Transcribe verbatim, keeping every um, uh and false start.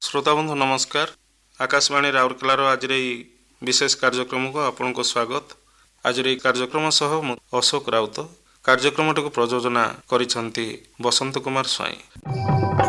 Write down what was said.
श्रोताबंधु नमस्कार। आकाशवाणी राउरकेलार आज विशेष कार्यक्रम को आपन को स्वागत। आज कार्यक्रम सह अशोक राउत कार्यक्रम प्रयोजना करिसेंती बसंत कुमार स्वाई।